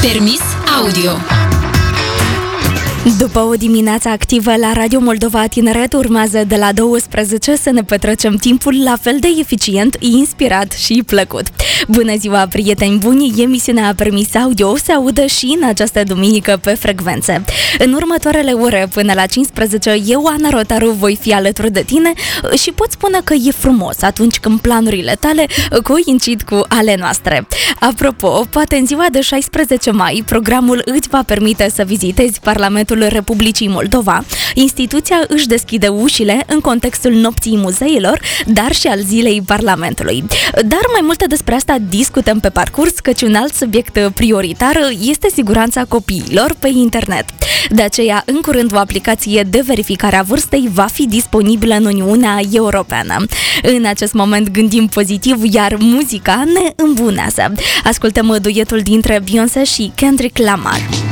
Permis audio. După o dimineață activă la Radio Moldova Tineret, urmează de la 12 să ne petrecem timpul la fel de eficient, inspirat și plăcut. Bună ziua, prieteni buni! Emisiunea Permis Audio se audă și în această duminică pe frecvențe. În următoarele ore până la 15, eu, Ana Rotaru, voi fi alături de tine și pot spune că e frumos atunci când planurile tale coincid cu ale noastre. Apropo, poate în ziua de 16 mai, programul îți va permite să vizitezi Parlamentul Republicii Moldova. Instituția își deschide ușile în contextul Nopții Muzeilor, dar și al Zilei Parlamentului. Dar mai multe despre asta discutăm pe parcurs, căci un alt subiect prioritar este siguranța copiilor pe internet. De aceea, în curând, o aplicație de verificare a vârstei va fi disponibilă în Uniunea Europeană. În acest moment gândim pozitiv, iar muzica ne îmbunează. Ascultăm duetul dintre Beyoncé și Kendrick Lamar.